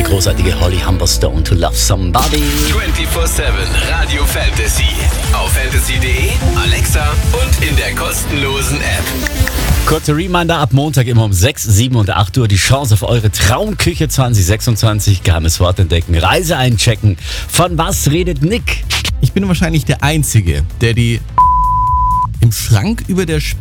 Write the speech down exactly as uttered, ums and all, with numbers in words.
großartige Holly Humberstone, To Love Somebody. vierundzwanzig sieben Radio Fantasy. Auf fantasy punkt de, Alexa und in der kostenlosen App. Kurze Reminder, ab Montag immer um sechs, sieben und acht Uhr die Chance auf eure Traumküche zwanzig sechsundzwanzig. Geheimes Wort entdecken, Reise einchecken. Von was redet Nick? Ich bin wahrscheinlich der Einzige, der die im Schrank über der